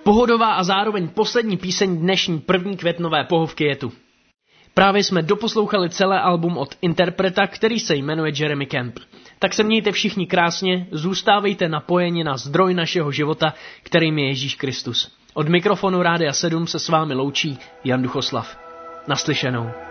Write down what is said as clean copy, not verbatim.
Pohodová a zároveň poslední píseň dnešní první květnové pohovky je tu. Právě jsme doposlouchali celé album od interpreta, který se jmenuje Jeremy Camp. Tak se mějte všichni krásně, zůstávejte napojeni na zdroj našeho života, kterým je Ježíš Kristus. Od mikrofonu Rádia 7 se s vámi loučí Jan Duchoslav. Naslyšenou.